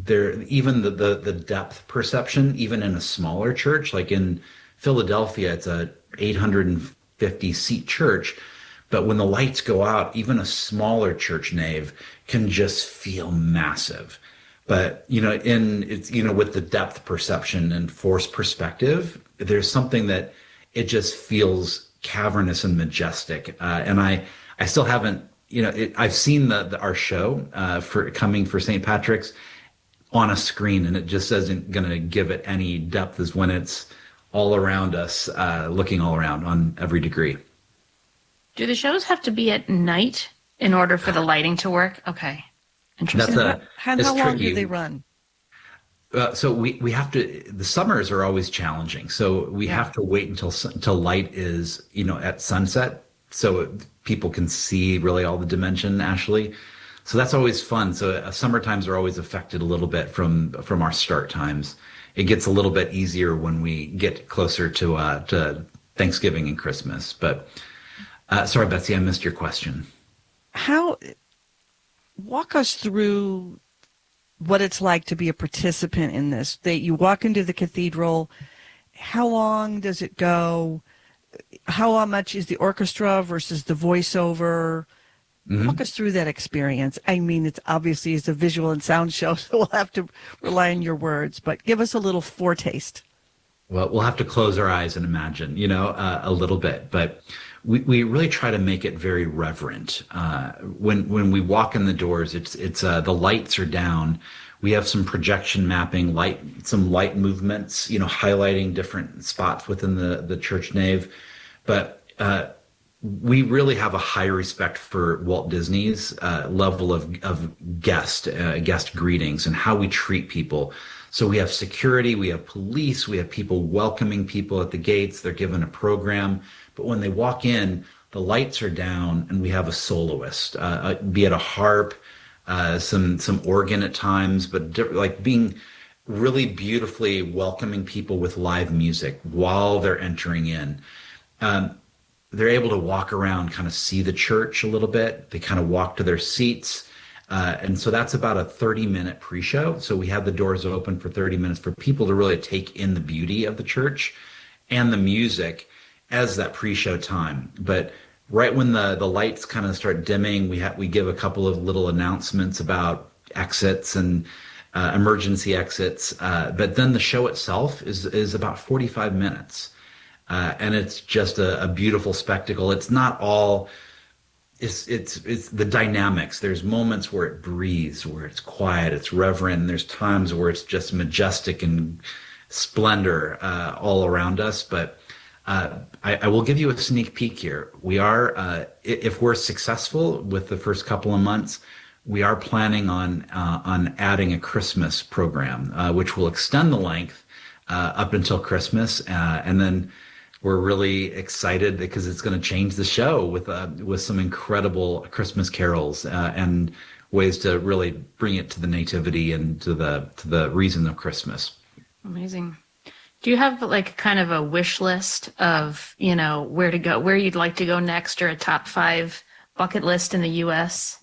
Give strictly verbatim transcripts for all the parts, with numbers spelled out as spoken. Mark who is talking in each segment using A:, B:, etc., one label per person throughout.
A: there, even the, the the depth perception, even in a smaller church, like in Philadelphia, it's a eight hundred fifty seat church. But when the lights go out, even a smaller church nave can just feel massive. But, you know, in it's, you know, with the depth perception and force perspective, there's something that it just feels cavernous and majestic. Uh, and I, I still haven't, you know, it, I've seen the, the our show uh, for coming for Saint Patrick's on a screen, and it just isn't going to give it any depth as when it's all around us, uh, looking all around on every degree.
B: Do the shows have to be at night in order for the lighting to work? Okay. Interesting.
A: That's a,
C: And
A: it's
C: how long
A: tricky.
C: do they run?
A: Uh, so we, we have to, the summers are always challenging. So we
C: Yeah.
A: have to wait until, sun- until light is, you know, at sunset. So people can see really all the dimension, Ashley. So that's always fun. So uh, summer times are always affected a little bit from, from our start times. It gets a little bit easier when we get closer to, uh, to Thanksgiving and Christmas. But, uh, sorry, Betsy, I missed your question.
C: How, walk us through what it's like to be a participant in this. That you walk into the cathedral, how long does it go? How much is the orchestra versus the voiceover?
A: Mm-hmm.
C: Walk us through that experience. I mean, it's obviously it's a visual and sound show, so we'll have to rely on your words, but give us a little foretaste.
A: Well, we'll have to close our eyes and imagine, you know, uh, a little bit, but we, we really try to make it very reverent. Uh, when when we walk in the doors, it's it's uh, the lights are down. We have some projection mapping, light, some light movements, you know, highlighting different spots within the the church nave. But uh, we really have a high respect for Walt Disney's uh, level of of guest uh, guest greetings and how we treat people. So we have security, we have police, we have people welcoming people at the gates. They're given a program. But when they walk in, the lights are down and we have a soloist, uh, be it a harp, uh, some some organ at times, but di- like being really beautifully welcoming people with live music while they're entering in. Um, they're able to walk around, kind of see the church a little bit. They kind of walk to their seats. Uh, and so that's about a thirty minute pre-show. So we have the doors open for thirty minutes for people to really take in the beauty of the church and the music as that pre-show time. But right when the, the lights kind of start dimming, we have, we give a couple of little announcements about exits and uh, emergency exits. Uh, but then the show itself is, is about forty-five minutes. Uh, and it's just a, a beautiful spectacle. It's not all It's it's it's the dynamics. There's moments where it breathes, where it's quiet, it's reverent. And there's times where it's just majestic and splendor uh, all around us. But uh, I, I will give you a sneak peek here. We are, uh, if we're successful with the first couple of months, we are planning on uh, on adding a Christmas program, uh, which will extend the length uh, up until Christmas, uh, and then we're really excited because it's going to change the show with uh, with some incredible Christmas carols uh, and ways to really bring it to the nativity and to the to the reason of Christmas.
B: Amazing. Do you have like kind of a wish list of, you know, where to go, where you'd like to go next, or a top five bucket list in the U S?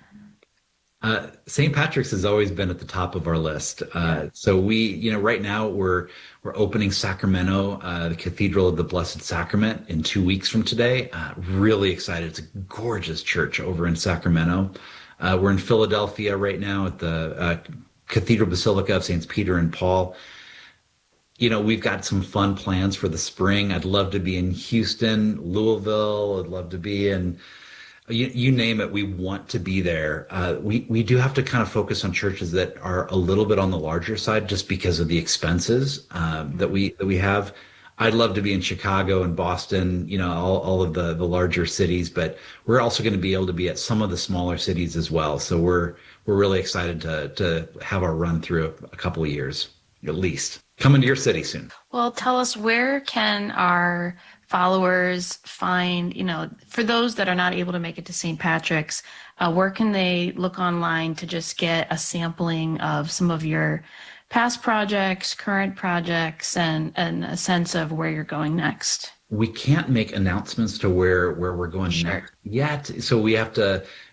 A: Uh, Saint Patrick's has always been at the top of our list. Uh, so we, you know, right now we're we're opening Sacramento, uh, the Cathedral of the Blessed Sacrament, in two weeks from today. Uh, really excited. It's a gorgeous church over in Sacramento. Uh, we're in Philadelphia right now at the uh, Cathedral Basilica of Saints Peter and Paul. You know, we've got some fun plans for the spring. I'd love to be in Houston, Louisville. I'd love to be in You, you name it, we want to be there. Uh, we, we do have to kind of focus on churches that are a little bit on the larger side just because of the expenses um, that we that we have. I'd love to be in Chicago and Boston, you know, all, all of the, the larger cities, but we're also going to be able to be at some of the smaller cities as well. So we're we're really excited to to have our run through a, a couple of years, at least. Coming to your city soon.
B: Well, tell us, where can our followers find, you know, for those that are not able to make it to Saint Patrick's, uh, where can they look online to just get a sampling of some of your past projects, current projects, and, and a sense of where you're going next?
A: We can't make announcements to where, where we're going
B: Sure.
A: next yet. So we have to,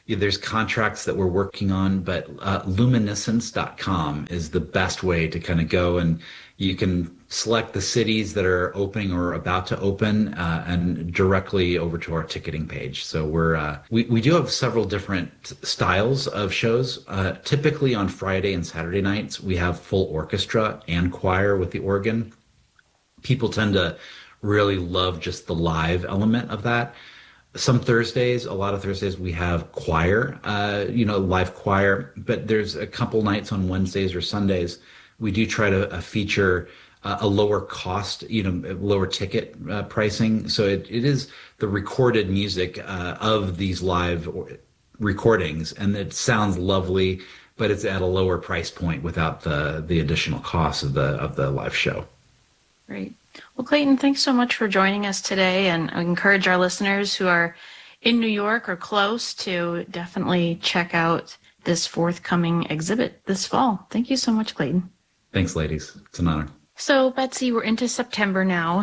A: there's contracts that we're working on, but uh, luminescence dot com is the best way to kind of go, and you can select the cities that are opening or about to open, uh, and directly over to our ticketing page. So we're uh, we we do have several different styles of shows. Uh, typically on Friday and Saturday nights, we have full orchestra and choir with the organ. People tend to really love just the live element of that. Some Thursdays, a lot of Thursdays, we have choir, uh, you know, live choir, but there's a couple nights on Wednesdays or Sundays. We do try to uh, feature uh, a lower cost, you know, lower ticket uh, pricing. So it, it is the recorded music uh, of these live recordings, and it sounds lovely, but it's at a lower price point without the the additional cost of the of the live show.
B: Great. Well, Clayton, thanks so much for joining us today. And I encourage our listeners who are in New York or close to definitely check out this forthcoming exhibit this fall. Thank you so much, Clayton.
A: Thanks, ladies. It's an honor.
B: So, Betsy, we're into September now,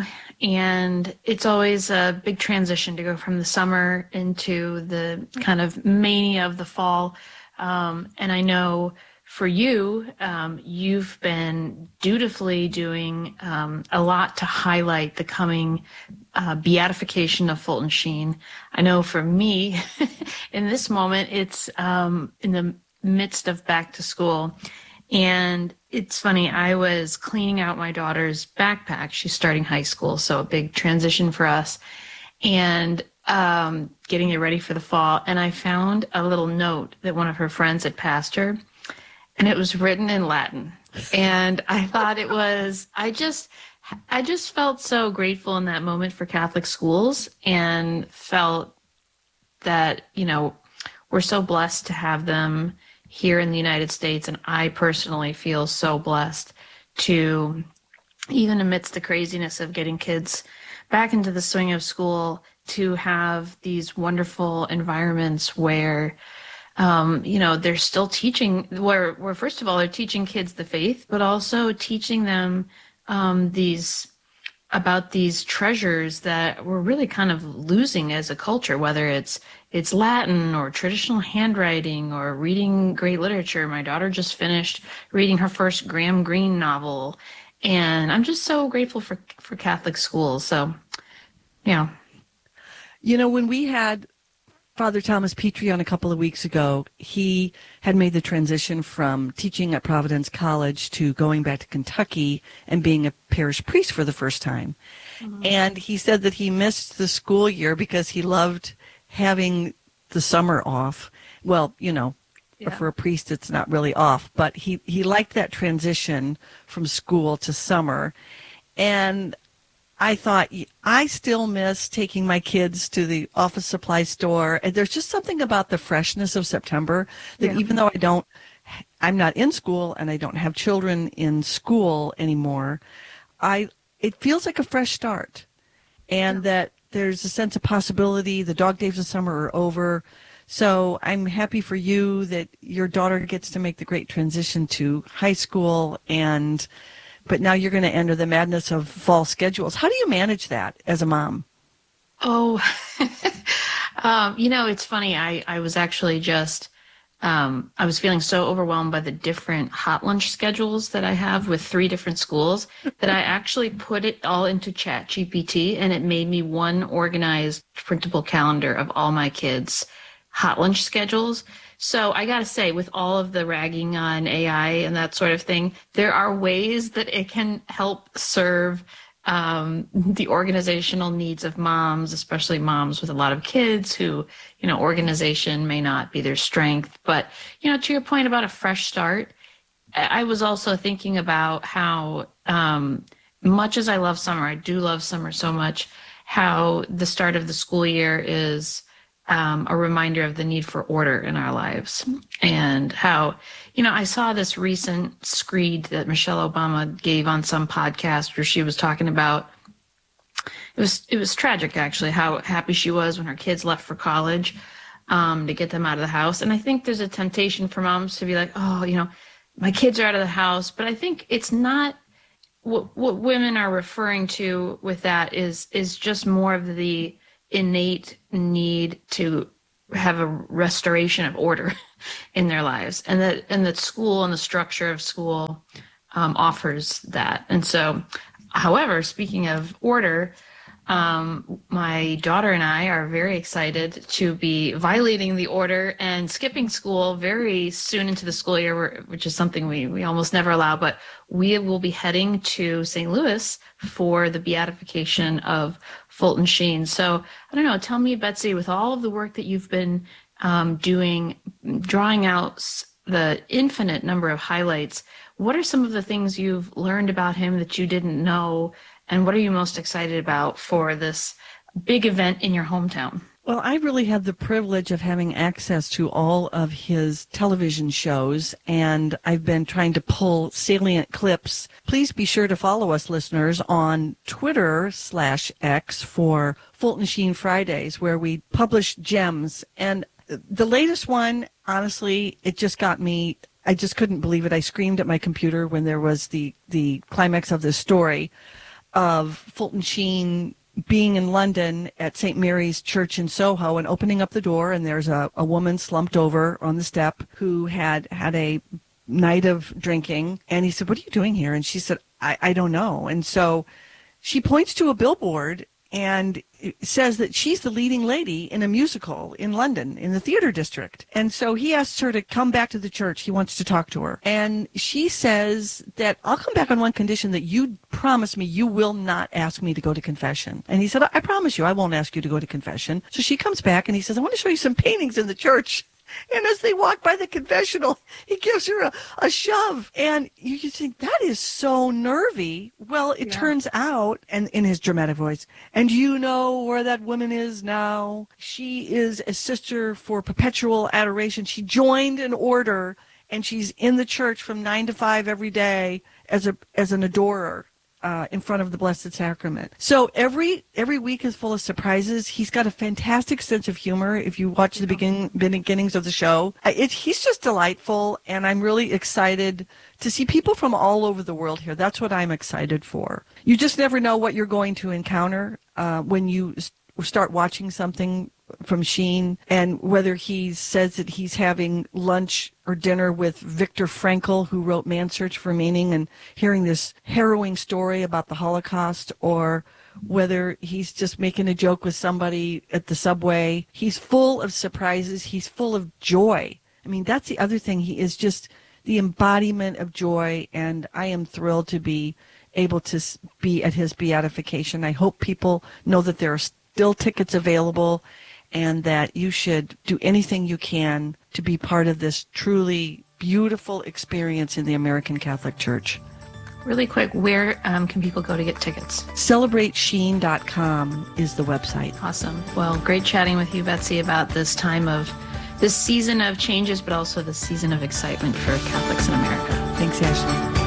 B: and it's always a big transition to go from the summer into the kind of mania of the fall. Um, and I know for you, um, you've been dutifully doing um, a lot to highlight the coming uh, beatification of Fulton Sheen. I know for me, in this moment, it's um, in the midst of back to school. And it's funny, I was cleaning out my daughter's backpack. She's starting high school, so a big transition for us. And um, getting it ready for the fall. And I found a little note that one of her friends had passed her. And it was written in Latin. And I thought it was, I just, I just felt so grateful in that moment for Catholic schools, and felt that, you know, we're so blessed to have them here in the United States. And I personally feel so blessed to, even amidst the craziness of getting kids back into the swing of school, to have these wonderful environments where Um, you know, they're still teaching, where, where first of all, they're teaching kids the faith, but also teaching them um, these, about these treasures that we're really kind of losing as a culture, whether it's it's Latin or traditional handwriting or reading great literature. My daughter just finished reading her first Graham Greene novel, and I'm just so grateful for, for Catholic schools. So, yeah.
C: You know, when we had Father Thomas Petrie on a couple of weeks ago, he had made the transition from teaching at Providence College to going back to Kentucky and being a parish priest for the first time. Mm-hmm. And he said that he missed the school year because he loved having the summer off. Well, you know, yeah. For a priest, it's not really off, but he, he liked that transition from school to summer. And I thought, I still miss taking my kids to the office supply store. And there's just something about the freshness of September that yeah. even though I don't, I'm not in school and I don't have children in school anymore, I, it feels like a fresh start. And yeah. that there's a sense of possibility. The dog days of summer are over. So I'm happy for you that your daughter gets to make the great transition to high school, and but now you're going to enter the madness of fall schedules. How do you manage that as a mom?
B: Oh, um, you know, it's funny. I, I was actually just, um, I was feeling so overwhelmed by the different hot lunch schedules that I have with three different schools that I actually put it all into Chat G P T, and it made me one organized printable calendar of all my kids' hot lunch schedules. So I got to say, with all of the ragging on A I and that sort of thing, there are ways that it can help serve um, the organizational needs of moms, especially moms with a lot of kids who, you know, organization may not be their strength. But, you know, to your point about a fresh start, I was also thinking about how um, much as I love summer, I do love summer so much, how the start of the school year is Um, a reminder of the need for order in our lives, and how, you know, I saw this recent screed that Michelle Obama gave on some podcast where she was talking about, it was, it was tragic actually, how happy she was when her kids left for college, um, to get them out of the house. And I think there's a temptation for moms to be like, oh, you know, my kids are out of the house. But I think it's not what, what women are referring to with that is, is just more of the innate need to have a restoration of order in their lives, and that and that school and the structure of school um, offers that. And so, however, speaking of order, um, my daughter and I are very excited to be violating the order and skipping school very soon into the school year, which is something we, we almost never allow. But we will be heading to Saint Louis for the beatification of Fulton Sheen. So I don't know, tell me, Betsy, with all of the work that you've been um, doing, drawing out the infinite number of highlights, what are some of the things you've learned about him that you didn't know? And what are you most excited about for this big event in your hometown?
C: Well, I really had the privilege of having access to all of his television shows, and I've been trying to pull salient clips. Please be sure to follow us, listeners, on Twitter slash X for Fulton Sheen Fridays, where we publish gems. And the latest one, honestly, it just got me, I just couldn't believe it. I screamed at my computer when there was the, the climax of this story of Fulton Sheen being in London at Saint Mary's Church in Soho and opening up the door, and there's a, a woman slumped over on the step who had had a night of drinking. And he said, "What are you doing here?" And she said, I, I don't know. And so she points to a billboard and says that she's the leading lady in a musical in London in the theater district. And so he asks her to come back to the church. He wants to talk to her. And she says that, "I'll come back on one condition, that you promise me you will not ask me to go to confession." And he said, "I promise you I won't ask you to go to confession." So she comes back and he says, "I want to show you some paintings in the church." And as they walk by the confessional, he gives her a, a shove. And you, you think, that is so nervy. Well, it
B: Yeah.
C: turns out, and in his dramatic voice, "And you know where that woman is now? She is a sister for perpetual adoration. She joined an order, and she's in the church from nine to five every day as a as an adorer." Uh, in front of the Blessed Sacrament. So every every week is full of surprises. He's got a fantastic sense of humor. If you watch the begin, beginnings of the show, it, he's just delightful, and I'm really excited to see people from all over the world here. That's what I'm excited for. You just never know what you're going to encounter uh, when you start watching something from Sheen, and whether he says that he's having lunch or dinner with Viktor Frankl, who wrote Man's Search for Meaning, and hearing this harrowing story about the Holocaust, or whether he's just making a joke with somebody at the subway. He's full of surprises. He's full of joy. I mean, that's the other thing. He is just the embodiment of joy, and I am thrilled to be able to be at his beatification. I hope people know that there are still tickets available, and that you should do anything you can to be part of this truly beautiful experience in the American Catholic Church.
B: Really quick, where um, can people go to get tickets?
C: celebrate sheen dot com is the website.
B: Awesome. Well, great chatting with you, Betsy, about this time of, this season of changes, but also the season of excitement for Catholics in America.
C: Thanks, Ashley.